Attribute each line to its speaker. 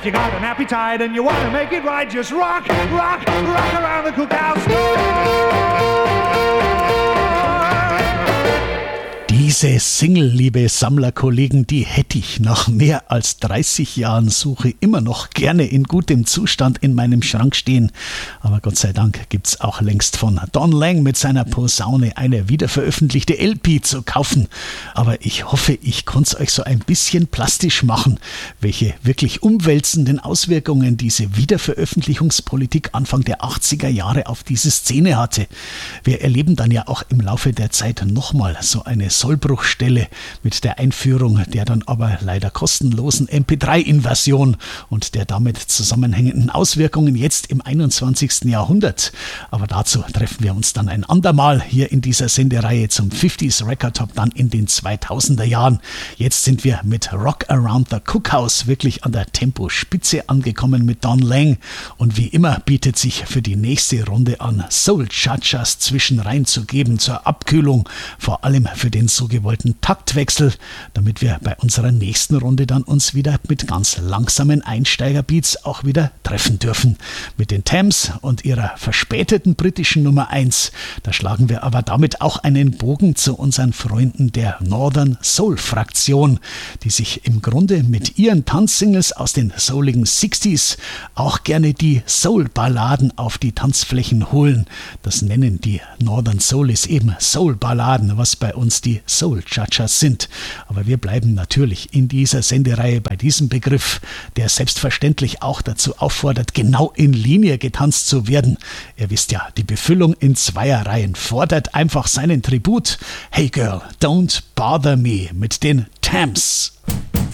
Speaker 1: if you got an appetite and you want to make it right, just rock, rock, rock around the cookhouse
Speaker 2: Diese Single, liebe Sammlerkollegen, die hätte ich nach mehr als 30 Jahren Suche immer noch gerne in gutem Zustand in meinem Schrank stehen. Aber Gott sei Dank gibt's auch längst von Don Lang mit seiner Posaune eine wiederveröffentlichte LP zu kaufen. Aber ich hoffe, ich konnte es euch so ein bisschen plastisch machen, welche wirklich umwälzenden Auswirkungen diese Wiederveröffentlichungspolitik Anfang der 80er Jahre auf diese Szene hatte. Wir erleben dann ja auch im Laufe der Zeit nochmal so eine Sollbruchstelle mit der Einführung der dann aber leider kostenlosen MP3-Inversion und der damit zusammenhängenden Auswirkungen jetzt im 21. Jahrhundert. Aber dazu treffen wir uns dann ein andermal hier in dieser Sendereihe zum 50s Record Top dann in den 2000er Jahren. Jetzt sind wir mit Rock Around the Cookhouse wirklich an der Tempospitze angekommen mit Don Lang und wie immer bietet sich für die nächste Runde an, Soul Cha-Chas zwischenrein zu geben zur Abkühlung, vor allem für den so gewollten Taktwechsel, damit wir bei unserer nächsten Runde dann uns wieder mit ganz langsamen Einsteigerbeats auch wieder treffen dürfen. Mit den Thames und ihrer verspäteten britischen Nummer 1. Da schlagen wir aber damit auch einen Bogen zu unseren Freunden der Northern Soul Fraktion, die sich im Grunde mit ihren Tanzsingles aus den souligen 60s auch gerne die Soul-Balladen auf die Tanzflächen holen. Das nennen die Northern Soulies eben Soul-Balladen, was bei uns die Soul Cha-Chas sind. Aber wir bleiben natürlich in dieser Sendereihe bei diesem Begriff, der selbstverständlich auch dazu auffordert, genau in Linie getanzt zu werden. Ihr wisst ja, die Befüllung in Zweierreihen fordert einfach seinen Tribut. Hey Girl, don't bother me mit den Thames.